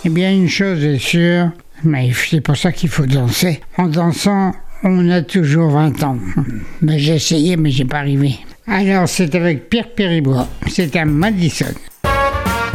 Eh bien, une chose est sûre, mais c'est pour ça qu'il faut danser. En dansant, on a toujours 20 ans. Ben, j'ai essayé, mais j'ai pas arrivé. Alors, c'est avec Pierre Péribois. C'est à Madison.